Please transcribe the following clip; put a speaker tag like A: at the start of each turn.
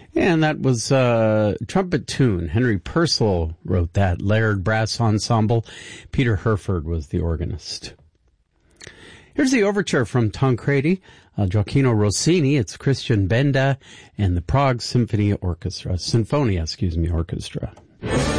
A: And that was a trumpet tune. Henry Purcell wrote that. Laird Brass Ensemble. Peter Herford was the organist. Here's the overture from Tancredi, Gioacchino Rossini. It's Christian Benda and the Prague Sinfonia Orchestra.